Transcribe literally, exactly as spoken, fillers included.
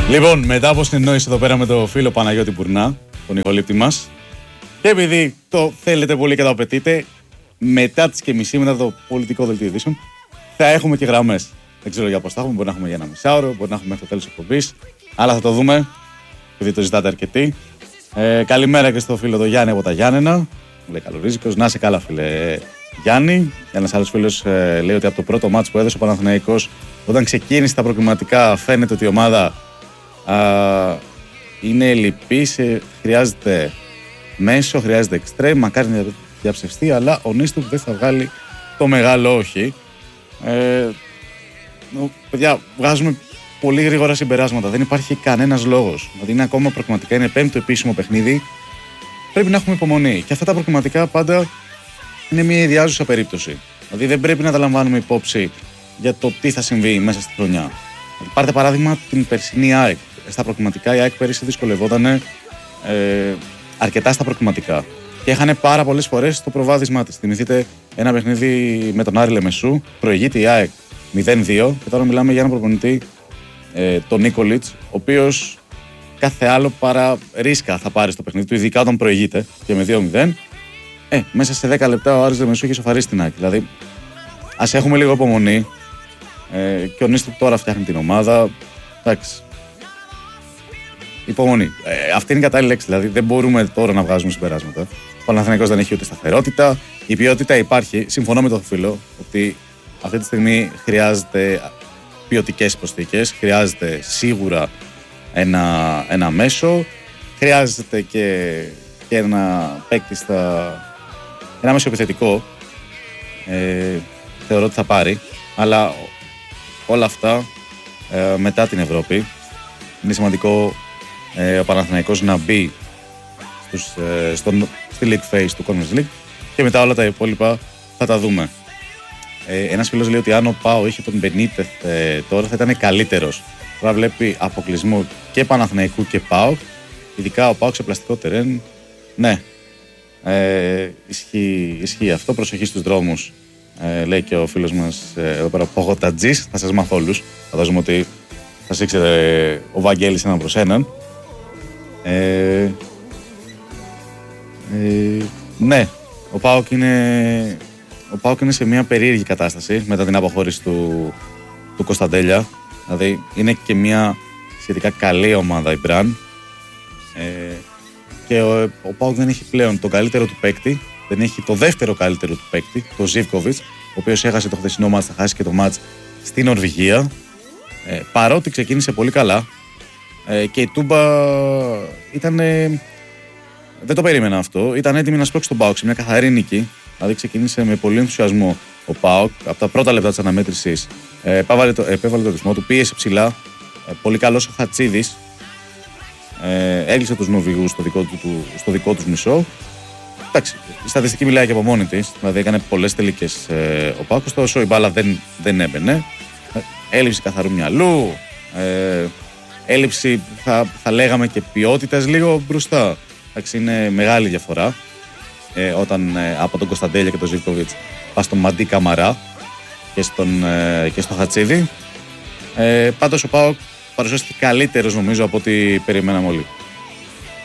Λοιπόν, μετά από συνεννόηση εδώ πέρα με τον φίλο Παναγιώτη Μπουρνά, τον ηχολήπτη μας, και επειδή το θέλετε πολύ και το απαιτείτε, μετά τις και μισή, μετά το πολιτικό δελτίο ειδήσεων, θα έχουμε και γραμμές. Δεν ξέρω για πώς θα έχουμε, μπορεί να έχουμε για ένα μισάωρο, μπορεί να έχουμε μέχρι το τέλος της εκπομπής, αλλά θα το δούμε, επειδή το ζητάτε αρκετοί. Ε, καλημέρα και στο φίλο το Γιάννη από τα Γιάννενα. Μου λέει καλορίζικος. Να είσαι καλά, φίλε Γιάννη. Ένας άλλος φίλος ε, λέει ότι από το πρώτο μάτς που έδωσε ο Παναθηναϊκός, όταν ξεκίνησε τα προκριματικά, φαίνεται ότι η ομάδα α, είναι λυπής, ε, χρειάζεται μέσο, χρειάζεται εξτρέμ, μακάρι να διαψευστεί, αλλά ο Νίστουκ δεν θα βγάλει το μεγάλο όχι. Ε, παιδιά, βγάζουμε πολύ γρήγορα συμπεράσματα. Δεν υπάρχει κανένας λόγος. Δηλαδή είναι ακόμα προκριματικά, είναι πέμπτο επίσημο παιχνίδι. Πρέπει να έχουμε υπομονή. Και αυτά τα προκριματικά πάντα είναι μια ιδιάζουσα περίπτωση. Δηλαδή δεν πρέπει να τα λαμβάνουμε υπόψη για το τι θα συμβεί μέσα στη χρονιά. Δηλαδή, πάρτε παράδειγμα την περσινή ΑΕΚ. Στα προκριματικά η ΑΕΚ πέρυσι δυσκολευόταν ε, αρκετά στα προκριματικά. Και έχανε πάρα πολλές φορές το προβάδισμά της. Θυμηθείτε ένα παιχνίδι με τον Άρη Λεμεσού, προηγείται η ΑΕΚ μηδέν δύο και τώρα μιλάμε για έναν προπονητή, ε, τον Νίκολιτς, ο οποίος κάθε άλλο παρά ρίσκα θα πάρει στο παιχνίδι του, ειδικά όταν προηγείται και με δύο μηδέν. Ε, μέσα σε δέκα λεπτά ο Άρης Λεμεσού είχε σοφαρίσει την ΑΕΚ. Δηλαδή, ας έχουμε λίγο υπομονή. Ε, και ο Νίστουκ τώρα φτιάχνει την ομάδα. Εντάξει. Υπομονή. Ε, αυτή είναι η κατάλληλη λέξη. Δηλαδή, δεν μπορούμε τώρα να βγάζουμε συμπεράσματα. Ο Παναθηναϊκός δεν έχει ούτε σταθερότητα. Η ποιότητα υπάρχει. Συμφωνώ με τον φίλο ότι αυτή τη στιγμή χρειάζεται ποιοτικές προσθήκες. Χρειάζεται σίγουρα ένα, ένα μέσο. Χρειάζεται και, και ένα παίκτη στα. Ένα μέσο επιθετικό. Ε, θεωρώ ότι θα πάρει. Αλλά όλα αυτά ε, μετά την Ευρώπη είναι σημαντικό ε, ο Παναθηναϊκός να μπει στους, ε, στον, στη League Phase του Conference League και μετά όλα τα υπόλοιπα θα τα δούμε. Ε, ένας φίλος λέει ότι αν ο Πάο είχε τον Μπενίτεθ ε, τώρα θα ήταν καλύτερος. Τώρα βλέπει αποκλεισμό και Παναθηναϊκού και Πάο, ειδικά ο Πάο σε πλαστικό τερέν. Ναι, ε, ισχύει, ισχύει αυτό. Προσοχή στους δρόμους. Ε, λέει και ο φίλος μας ε, εδώ πέρα, Πογοτατζής, θα σας μάθω όλους. Φαντάζομαι ότι θα σας ήξερε ο Βαγγέλης έναν προς έναν. Ε, ε, ναι, ο ΠΑΟΚ είναι, ο ΠΑΟΚ είναι σε μια περίεργη κατάσταση μετά την αποχώρηση του, του Κωνσταντέλια. Δηλαδή είναι και μια σχετικά καλή ομάδα η Μπραν. Ε, και ο, ο ΠΑΟΚ δεν έχει πλέον τον καλύτερο του παίκτη. Δεν έχει το δεύτερο καλύτερο του παίκτη, τον Ζίβκοβιτς, ο οποίος έχασε το χθεσινό μάτς, θα χάσει και το μάτς στη Νορβηγία. Ε, παρότι ξεκίνησε πολύ καλά ε, και η Τούμπα ήταν. Ε, δεν το περίμενα αυτό. Ήταν έτοιμη να σπρώξει τον ΠΑΟΚ σε μια καθαρή νίκη. Δηλαδή ξεκίνησε με πολύ ενθουσιασμό ο ΠΑΟΚ. Από τα πρώτα λεπτά της αναμέτρησης ε, επέβαλε, το, επέβαλε το ρυθμό του, πίεσε ψηλά. Ε, πολύ καλός ο Χατσίδης. Ε, έκλεισε τους Νορβηγούς στο δικό, του, στο δικό τους μισό. Εντάξει, η στατιστική μιλάει και από μόνη της, δηλαδή έκανε πολλές τελικές ε, ο ΠΑΟΚ, ωστόσο η μπάλα δεν, δεν έμπαινε. Έλλειψη καθαρού μυαλού, ε, έλλειψη θα, θα λέγαμε και ποιότητας λίγο μπροστά. Εντάξει, είναι μεγάλη διαφορά ε, όταν ε, από τον Κωνσταντέλια και τον Ζίβκοβιτς πας στον Μαντί Καμαρά και στον, ε, και στο Χατσίδη. Ε, πάντως ο ΠΑΟΚ παρουσιάστηκε καλύτερος νομίζω από ό,τι περιμέναμε όλοι.